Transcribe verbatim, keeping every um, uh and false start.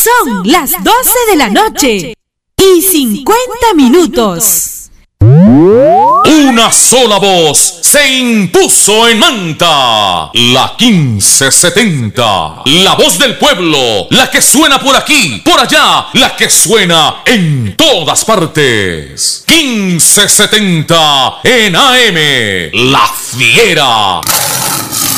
Son las doce de la noche y cincuenta minutos. Una sola voz se impuso en Manta, la quince setenta, la voz del pueblo, la que suena por aquí, por allá, la que suena en todas partes. quince setenta en A M, La Fiera.